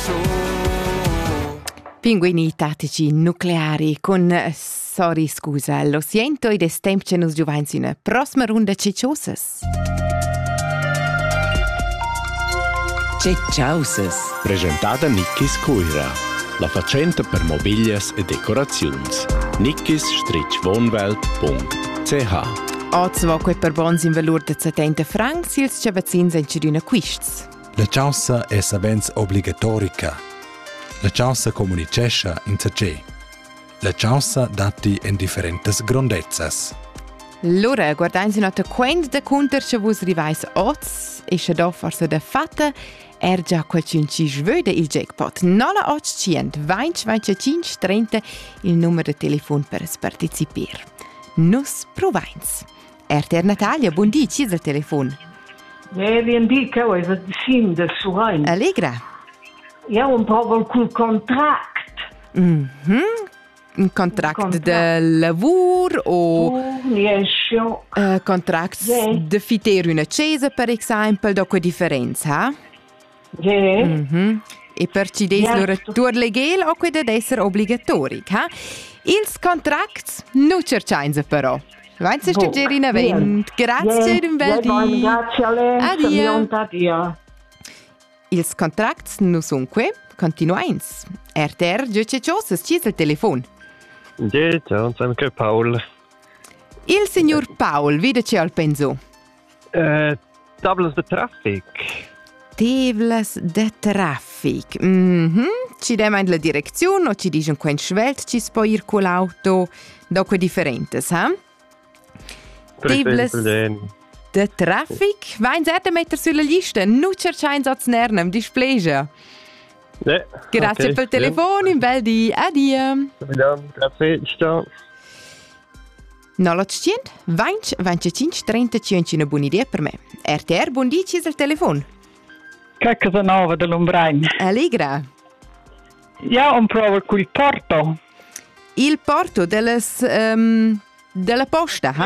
Pinguini tattici nucleari con sorry scusa, lo siento ed è tempo che nos giovans una prossima runda cicciosas. Cicciosas. Presentata Nickis Cuira, la facenta per mobilias e decorazions. nickis-wohnwelt.ch. Ozvo quei per bons in valor de 70 francs, ils cevazins en c'eduna quists. La ciausa è savens obligatorica. La ciausa comunicescha in zace. La ciausa dati in differentes grondezzas. Lura, guardainsi nota quend da conter che vos rivais oz, e che do forse da fatta, già qualcun ci svöde il jackpot. Nola 800 20 25 30 il numero de telefon per participare. Nus provains. Ter Natalia, buon dì, ci il telefon. Bien dit che è vicino del suo. Allegra. Io ho un po' col contract. Un contract de lavoro o contract de fitter una chiesa, per esempio, da quella differenza? E per ci des loro tour legal o quella deve essere obbligatori? Ils contracts non cercainza però. Vai se studiare in avent. Grazie, un bel dì. Grazie a lei. Addio. Ils contracts non sono qui. Continuains. Già c'è ciosas, ci il telefon. Ciao, sono anche Paul. Il signor Paul, vede c'è al penso? Tavlas de traffic. Tavlas de traffic. Ci dai la direzione o ci dicono quando svelt ci puoi ir con l'auto dopo differentes, Tavlas de traffic. Vai in certa metter sulla lista, non cercai in nernem, displegia. Grazie per il telefono, un bel dì, addio. Grazie, ciao. 0800 20 25 30 c'è una buona idea per me. RTR, buon dì, c'è il telefono. Che cosa nuova dell'Umbrain? Allegra. Io ho provato con il porto. Il porto della posta,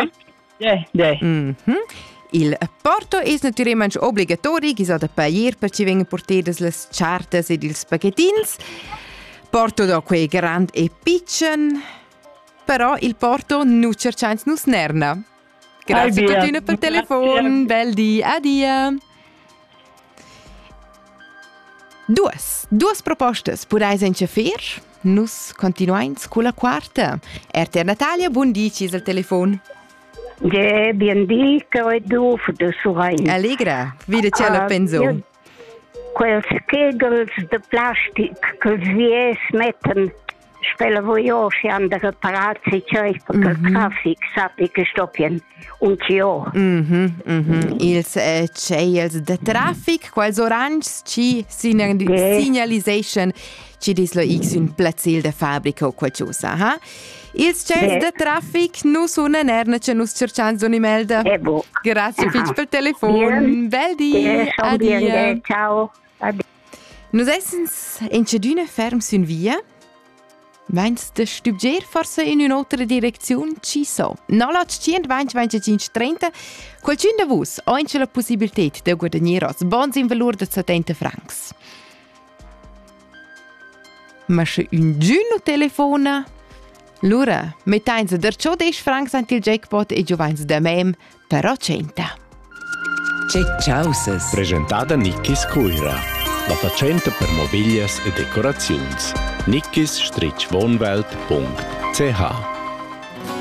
Il porto è naturalmente obbligatorio, che sono pagare per ci vengono portate le chartes e i spaghettins. Porto da quei grandi e piccoli, però il porto non cerca non snerna. Grazie a tutti per il telefono, bel dì, addio. Due proposte potrai senza fare. Nus continuains con la quarta. RTR Natalia, buon dì, ci il telefono. Bien dì che è doof de surein. Allegra, vede c'è la penso. Quels kegels de plastic che si metten, spela voi ossi an der reparazzi c'è perché il traffic sappi che stoppien un cio. Ils c'è de traffic, quels orange ci signalization ci dis lo x un plazzil de fabbrica o qualcosa, Ils c'è de traffic non sono nerna che nos cercans d'uni melda. Grazie per il telefono. Bel dì. Addio. Ciao. Nus essens in c'eduna ferm sun via. Meins de stubger forse in un'altra direzione ci so. 0800 20 25 30. Qualcun de vos ha anche la possibilità de guadagnare bons in valore de 70 francs. Ma se un giuno telefona, Lura, mettainza der 10 francs antil jackpot e giovanza da mem, però 100. Cicciosas. Presentata Nickis Cuira, la facenta per mobilias e decorazions. nickis-wohnwelt.ch